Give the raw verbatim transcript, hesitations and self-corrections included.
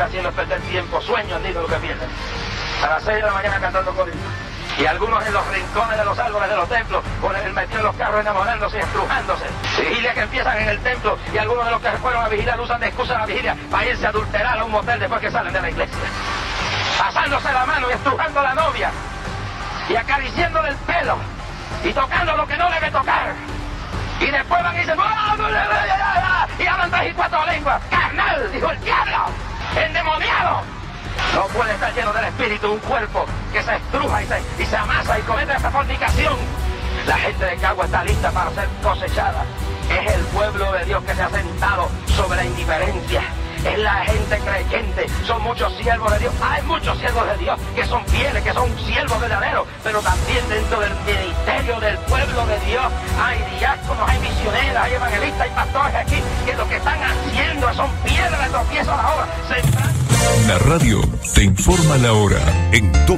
haciendo es perder tiempo, sueños, ni de lo que pierden. A las seis de la mañana cantando corridos. Y algunos en los rincones de los árboles de los templos, con el metido en los carros enamorándose y estrujándose. Vigilia que empiezan en el templo y algunos de los que fueron a vigilar usan de excusa la vigilia para irse a adulterar a un motel después que salen de la iglesia. Pasándose la mano y estrujando a la novia y acariciándole el pelo y tocando lo que no debe tocar. Y después van y dicen y hablan tres y cuatro lenguas. ¡Carnal! Dijo el diablo. ¡Endemoniado! No puede estar lleno del espíritu un cuerpo que se estruja y se, y se amasa y comete esta fornicación. La gente de Cagua está lista para ser cosechada. Es el pueblo de Dios que se ha sentado sobre la indiferencia. Es la gente creyente. Son muchos siervos de Dios. Hay muchos siervos de Dios que son fieles, que son siervos verdaderos. Pero también dentro del ministerio del pueblo de Dios hay diáconos, hay misioneras, hay evangelistas, hay pastores aquí que lo que están haciendo son piedras de tropiezo a la obra. Se están... La radio te informa la hora en todo